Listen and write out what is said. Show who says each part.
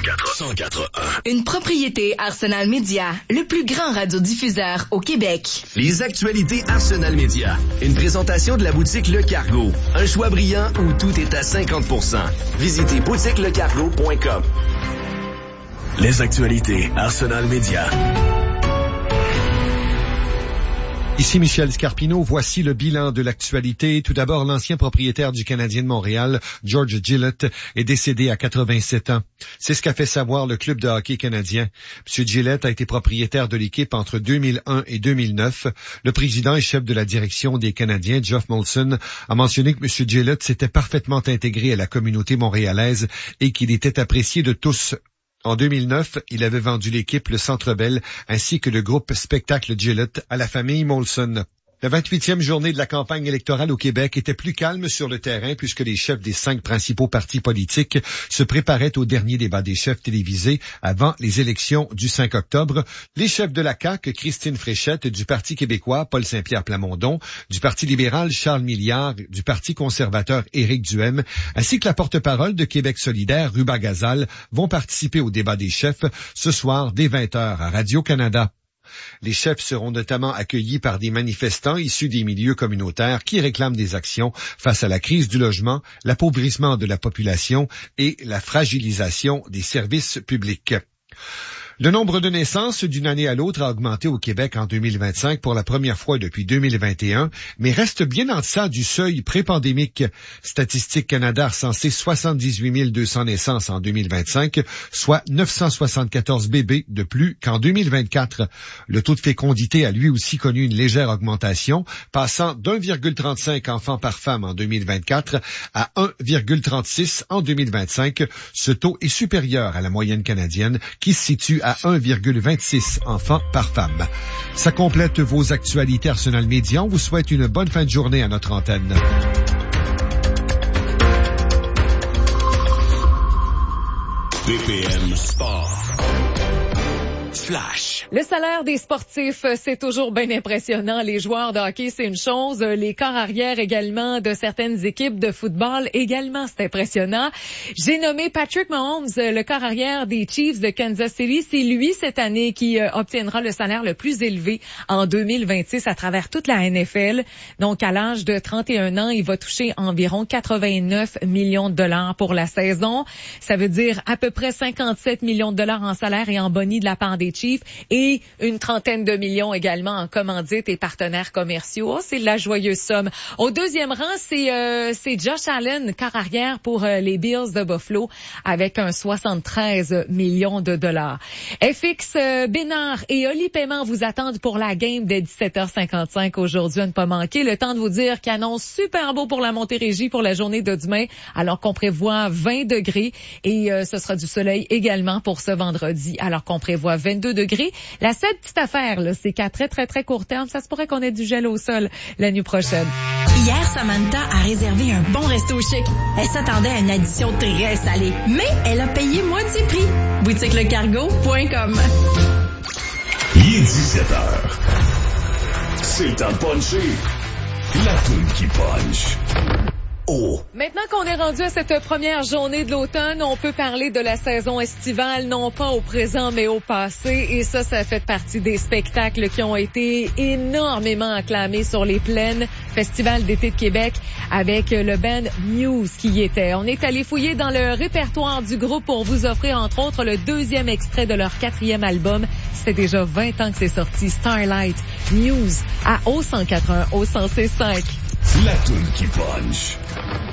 Speaker 1: 104.1.
Speaker 2: Une propriété Arsenal Média, le plus grand radiodiffuseur au Québec.
Speaker 1: Les actualités Arsenal Média. Une présentation de la boutique Le Cargo. Un choix brillant où tout est à 50%. Visitez boutiquelecargo.com. Les actualités Arsenal Média.
Speaker 3: Ici Michel Scarpino, voici le bilan de l'actualité. Tout d'abord, l'ancien propriétaire du Canadien de Montréal, George Gillett, est décédé à 87 ans. C'est ce qu'a fait savoir le club de hockey canadien. M. Gillett a été propriétaire de l'équipe entre 2001 et 2009. Le président et chef de la direction des Canadiens, Geoff Molson, a mentionné que M. Gillett s'était parfaitement intégré à la communauté montréalaise et qu'il était apprécié de tous. En 2009, il avait vendu l'équipe Le Centre Bell ainsi que le groupe Spectacle Gillett à la famille Molson. La 28e journée de la campagne électorale au Québec était plus calme sur le terrain puisque les chefs des 5 principaux partis politiques se préparaient au dernier débat des chefs télévisés avant les élections du 5 octobre. Les chefs de la CAQ, Christine Fréchette, du Parti québécois, Paul Saint-Pierre Plamondon, du Parti libéral, Charles Milliard, du Parti conservateur, Éric Duhem, ainsi que la porte-parole de Québec solidaire, Ruba Gazal, vont participer au débat des chefs ce soir dès 20h à Radio-Canada. Les chefs seront notamment accueillis par des manifestants issus des milieux communautaires qui réclament des actions face à la crise du logement, l'appauvrissement de la population et la fragilisation des services publics. Le nombre de naissances d'une année à l'autre a augmenté au Québec en 2025 pour la première fois depuis 2021, mais reste bien en deçà du seuil pré-pandémique. Statistique Canada a recensé 78 200 naissances en 2025, soit 974 bébés de plus qu'en 2024. Le taux de fécondité a lui aussi connu une légère augmentation, passant d'1,35 enfants par femme en 2024 à 1,36 en 2025. Ce taux est supérieur à la moyenne canadienne qui se situe à 1,26 enfants par femme. Ça complète vos actualités Arsenal Média. On vous souhaite une bonne fin de journée à notre antenne.
Speaker 1: BPM Sport. Flash.
Speaker 4: Le salaire des sportifs, c'est toujours bien impressionnant. Les joueurs de hockey, c'est une chose. Les corps arrière également de certaines équipes de football, également, c'est impressionnant. J'ai nommé Patrick Mahomes, le corps arrière des Chiefs de Kansas City. C'est lui, cette année, qui obtiendra le salaire le plus élevé en 2026 à travers toute la NFL. Donc, à l'âge de 31 ans, il va toucher environ 89 millions de dollars pour la saison. Ça veut dire à peu près 57 millions de dollars en salaire et en boni de la part des Chiefs et une trentaine de millions également en commandites et partenaires commerciaux. Oh, c'est la joyeuse somme. Au deuxième rang, c'est Josh Allen, quart arrière pour les Bills de Buffalo avec un 73 millions de dollars. FX Bénard et Oli Paiement vous attendent pour la game dès 17h55 aujourd'hui à ne pas manquer. Le temps de vous dire qu'il annonce super beau pour la Montérégie pour la journée de demain alors qu'on prévoit 20 degrés et ce sera du soleil également pour ce vendredi alors qu'on prévoit 22 degrés. La seule petite affaire, là, c'est qu'à très, très, très court terme, ça se pourrait qu'on ait du gel au sol la nuit prochaine.
Speaker 5: Hier, Samantha a réservé un bon resto chic. Elle s'attendait à une addition très salée, mais elle a payé moitié prix. boutiquelecargo.com.
Speaker 1: Il est 17h. C'est le temps de puncher. La toune qui punch. Oh.
Speaker 4: Maintenant qu'on est rendu à cette première journée de l'automne, on peut parler de la saison estivale, non pas au présent, mais au passé. Et ça fait partie des spectacles qui ont été énormément acclamés sur les plaines. Festival d'été de Québec avec le band Muse qui y était. On est allé fouiller dans le répertoire du groupe pour vous offrir, entre autres, le 2e extrait de leur 4e album. C'est déjà 20 ans que c'est sorti. Starlight, Muse, à O104.1, au 106.5.
Speaker 1: La toune qui punch.